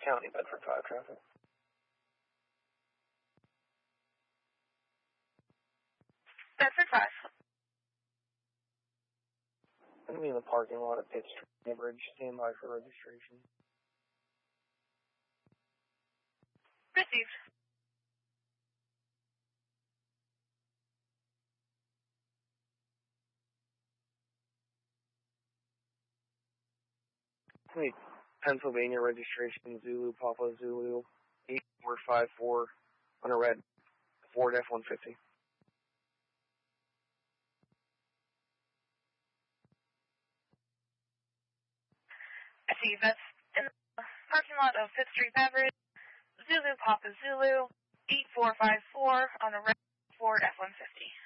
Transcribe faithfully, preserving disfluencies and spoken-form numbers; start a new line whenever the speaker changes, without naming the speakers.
County, Bedford five traffic.
Bedford five.
I'm going to be in the parking lot at Pitt Street Bridge. Stand by for registration.
Received.
Wait, Pennsylvania registration, Zulu, Papa Zulu, eight four five four, on a red, Ford F one fifty.
Received. That's in the parking lot of Fifth Street Beverage, Zulu, Papa Zulu, eight four five four, on a red Ford F one fifty.